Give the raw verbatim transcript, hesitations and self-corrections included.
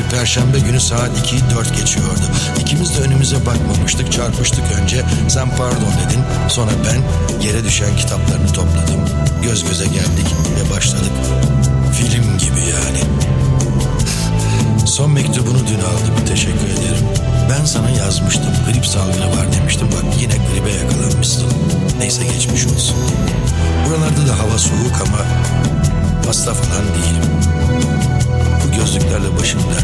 Perşembe günü saat ikiyi dört geçiyordu. İkimiz de önümüze bakmamıştık, çarpıştık önce. Sen pardon dedin, sonra ben yere düşen kitaplarını topladım. Göz göze geldik ve başladık. Film gibi yani. Son mektubunu dün aldım, teşekkür ederim. Ben sana yazmıştım, grip salgını var demiştim. Bak yine gribe yakalanmışsın. Neyse geçmiş olsun. Buralarda da hava soğuk ama hasta falan değilim. Bu gözlüklerle başım